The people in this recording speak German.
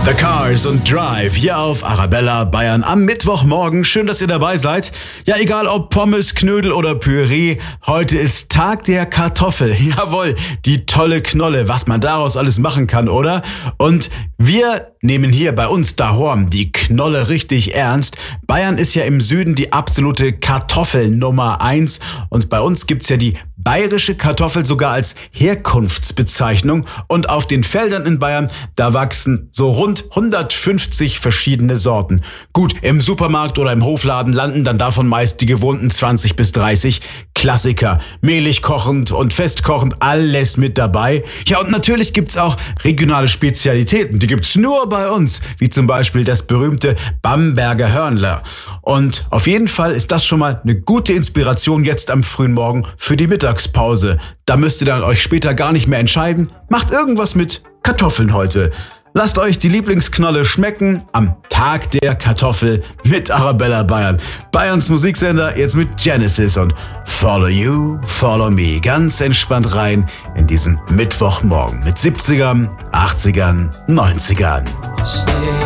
The Cars und Drive hier auf Arabella Bayern am Mittwochmorgen. Schön, dass ihr dabei seid. Ja, egal ob Pommes, Knödel oder Püree, heute ist Tag der Kartoffel. Jawohl, die tolle Knolle, was man daraus alles machen kann, oder? Und wir nehmen hier bei uns daheim die Knolle richtig ernst. Bayern ist ja im Süden die absolute Kartoffelnummer 1 und bei uns gibt's ja die bayerische Kartoffel sogar als Herkunftsbezeichnung und auf den Feldern in Bayern, da wachsen so rund 150 verschiedene Sorten. Gut, im Supermarkt oder im Hofladen landen dann davon meist die gewohnten 20 bis 30 Klassiker. Mehlig kochend und festkochend, alles mit dabei. Ja, und natürlich gibt's auch regionale Spezialitäten, die gibt's nur bei uns, wie zum Beispiel das berühmte Bamberger Hörnler. Und auf jeden Fall ist das schon mal eine gute Inspiration jetzt am frühen Morgen für die Mittagspause. Da müsst ihr dann euch später gar nicht mehr entscheiden. Macht irgendwas mit Kartoffeln heute. Lasst euch die Lieblingsknolle schmecken am Tag der Kartoffel mit Arabella Bayern. Bayerns Musiksender jetzt mit Genesis und Follow You, Follow Me. Ganz entspannt rein in diesen Mittwochmorgen mit 70ern, 80ern, 90ern. Stay